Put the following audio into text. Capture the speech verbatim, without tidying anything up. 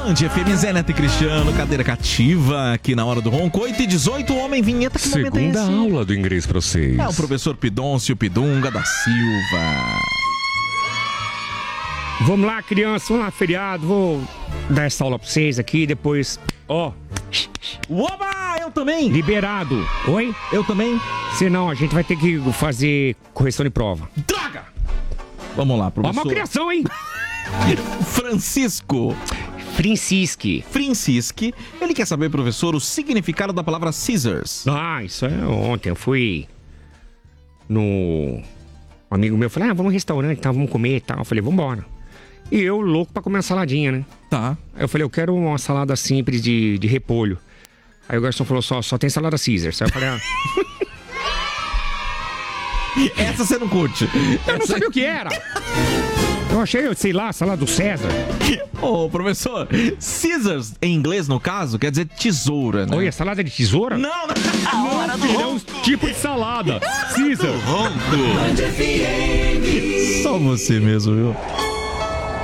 Band F M, Zé Neto e Cristiano, cadeira cativa, aqui na hora do ronco, oito e dezoito, homem vinheta, que momento é esse? Segunda aula do inglês pra vocês. É o professor Pidoncio Pidunga da Silva. Vamos lá, criança, vamos lá, feriado, vou dar essa aula pra vocês aqui, depois, ó. Oba, eu também. Liberado. Oi? Eu também. Senão a gente vai ter que fazer correção de prova. Droga! Vamos lá, Ó, professor. uma criação, hein? Francisco Francisque. Francisque, ele quer saber, professor, o significado da palavra scissors. Ah, isso é ontem. Eu fui no... Um amigo meu falou, ah, vamos no restaurante, tá, vamos comer e tal. Eu falei, vambora. E eu, louco pra comer uma saladinha, né? Tá. Aí eu falei, eu quero uma salada simples de, de repolho. Aí o garçom falou, só, só tem salada Caesar. Aí eu falei, ah... Essa você não curte. Eu não Essa... sabia o que era. Eu achei, sei lá, salada do César. Ô, professor, scissors, em inglês, no caso, quer dizer tesoura, né? Olha, salada de tesoura? Não, não. Não, filho, é um tipo de salada. Caesar. Só você mesmo, viu?